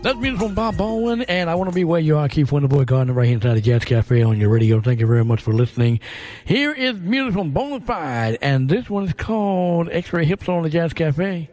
That's music from Bob Baldwin, and I Want to Be Where You Are, Keith Wonderboy Gardner, right here inside the Jazz Cafe on your radio. Thank you very much for listening. Here is music from Bonafide, and this one is called X-Ray Hips on the Jazz Cafe.